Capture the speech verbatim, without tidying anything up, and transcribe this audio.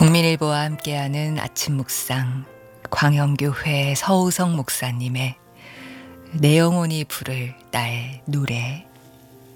국민일보와 함께하는 아침 묵상, 광영교회 서우성 목사님의 내 영혼이 부를 나의 노래